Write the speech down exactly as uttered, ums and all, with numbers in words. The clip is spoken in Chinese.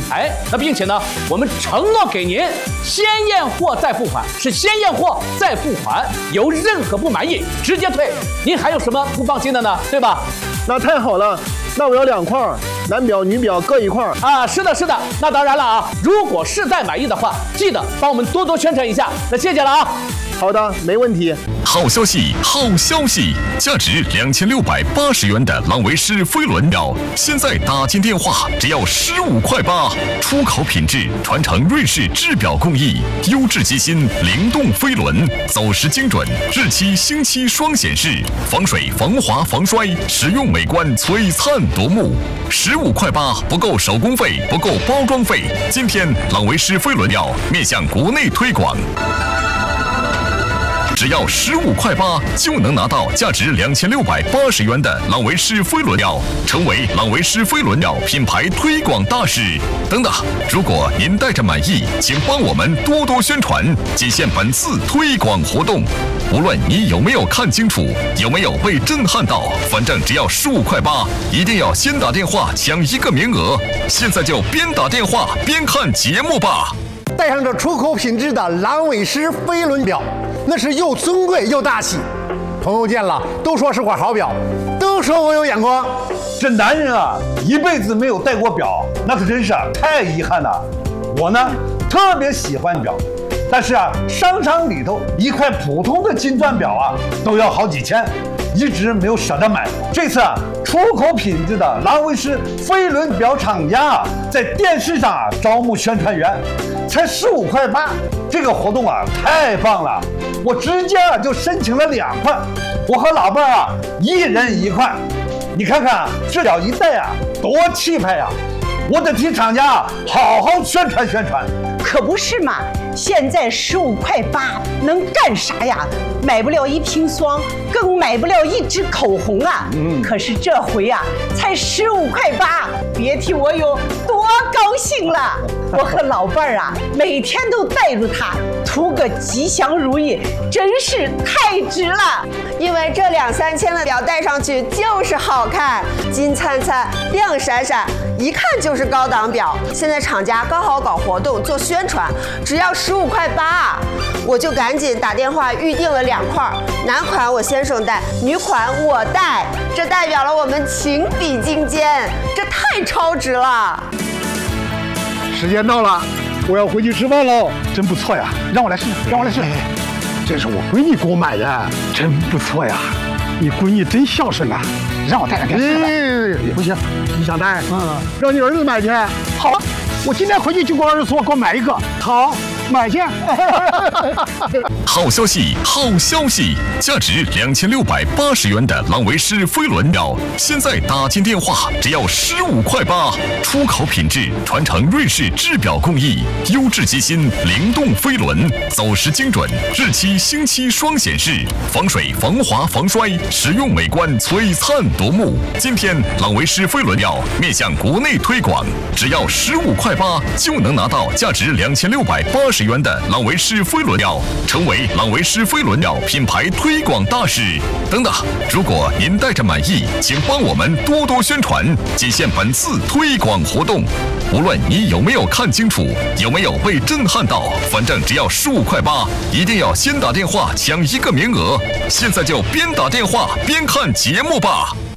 哎，那并且呢，我们承诺给您先验货再付款，是先验货再付款，有任何不满意直接退。您还有什么不放心的呢？对吧？ 那太好了，那我要两块，男表女表各一块啊。是的，是的。那当然了啊，如果实在满意的话，记得帮我们多多宣传一下。那谢谢了啊。 好的，没问题。 好消息，好消息！价值两千六百八十元的朗维诗飞轮表，现在打进电话只要十五块八，出口品质，传承瑞士制表工艺，优质机芯，灵动飞轮，走时精准，日期星期双显示，防水、防滑、防摔，实用美观，璀璨夺目。十五块八不够手工费，不够包装费。今天朗维诗飞轮表面向国内推广。只要十五块八就能拿到价值两千六百八十元的朗维诗飞轮表，成为朗维诗飞轮表品牌推广大使。等等，如果您带着满意，请帮我们多多宣传，仅限本次推广活动。无论你有没有看清楚，有没有被震撼到，反正只要十五块八，一定要先打电话抢一个名额。现在就边打电话边看节目吧。 带上这出口品质的朗维诗飞轮表，那是又尊贵又大气。朋友见了都说是块好表，都说我有眼光。 这男人啊，一辈子没有戴过表，那可真是啊太遗憾了。我呢，特别喜欢表，但是啊，商场里头一块普通的金钻表啊，都要好几千，一直没有舍得买。这次啊，出口品质的朗维诗飞轮表厂家啊，在电视上啊招募宣传员。才十五块八，这个活动啊太棒了！我直接啊就申请了两块，我和老伴儿啊一人一块。你看看这表一戴啊，多气派呀！我得替厂家啊好好宣传宣传。 可不是嘛！现在十五块八能干啥呀？买不了一瓶霜，更买不了一支口红啊！嗯，可是这回啊，才十五块八，别提我有多高兴了！我和老伴儿啊，每天都带着它，图个吉祥如意，真是太值了。 因为这两三千的表戴上去就是好看，金灿灿、亮闪闪，一看就是高档表。现在厂家刚好搞活动做宣传，只要十五块八，我就赶紧打电话预定了两块，男款我先生戴，女款我戴，这代表了我们情比金坚，这太超值了。 时间到了，我要回去吃饭喽。 真不错呀，让我来试，让我来试。 这是我闺女给我买的， 真不错呀。你闺女真孝顺呐，让我带上电视哎，不行，你想带？ 嗯， 让你儿子买去。 好，我今天回去就跟我儿子说，给我买一个。好，买去。 好消息，好消息！价值两千六百八十元的朗维诗飞轮表，现在打进电话只要十五块八，出口品质，传承瑞士制表工艺，优质机芯，灵动飞轮，走时精准，日期星期双显示，防水、防滑、防摔，实用美观，璀璨夺目。今天朗维诗飞轮表面向国内推广，只要十五块八就能拿到价值两千六百八十元的朗维诗飞轮表，成为朗维诗飞轮表品牌推广大使。等等，如果您带着满意，请帮我们多多宣传，仅限本次推广活动。无论你有没有看清楚，有没有被震撼到，反正只要十五块八，一定要先打电话抢一个名额。现在就边打电话边看节目吧。